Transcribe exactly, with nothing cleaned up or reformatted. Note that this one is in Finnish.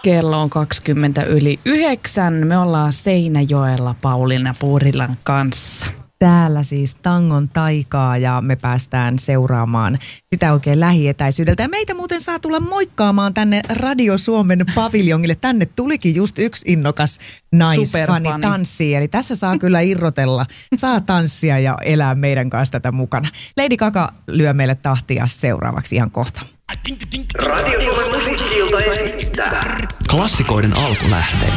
Kello on kaksikymmentä yli yhdeksän. Me ollaan Seinäjoella Pauliina Puurilan kanssa. Täällä siis tangon taikaa ja me päästään seuraamaan sitä oikein lähietäisyydeltä. Ja meitä muuten saa tulla moikkaamaan tänne Radio Suomen paviljongille. Tänne tulikin just yksi innokas naisfani tanssiin. Eli tässä saa kyllä irrotella, saa tanssia ja elää meidän kanssa tätä mukana. Lady Gaga lyö meille tahtia seuraavaksi ihan kohta. Radio Suomen musiikki-ilta esittää klassikoiden alkulähteet.